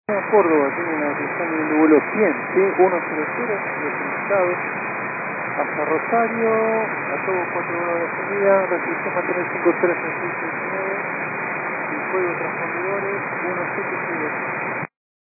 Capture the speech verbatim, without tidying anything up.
Córdoba tiene una decisión de vuelo cien, ¿sí? ciento desinstado hasta Rosario, a todo cuatro horas de salida, restricción mantener cinco cero seis seis nueve, el código transpondedores uno siete seis dos.